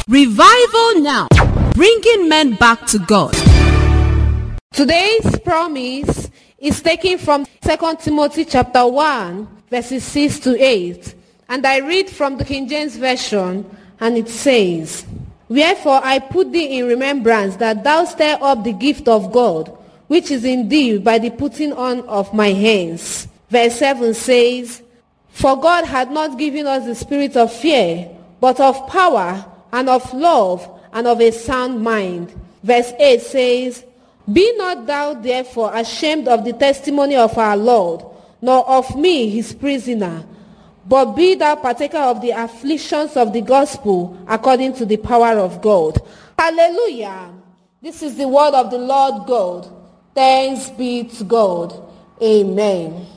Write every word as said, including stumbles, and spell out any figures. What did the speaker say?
Revival Now, bringing men back to God. Today's promise is taken from Second Timothy chapter one, verses six to eight. And I read from the King James Version, and it says, "Wherefore I put thee in remembrance that thou stir up the gift of God, which is in thee by the putting on of my hands." Verse seven says, "For God hath not given us the spirit of fear, but of power, and of love, and of a sound mind." Verse eight says, "Be not thou therefore ashamed of the testimony of our Lord, nor of me his prisoner, but be thou partaker of the afflictions of the gospel according to the power of God." Hallelujah. This is the word of the Lord God. Thanks be to God. Amen.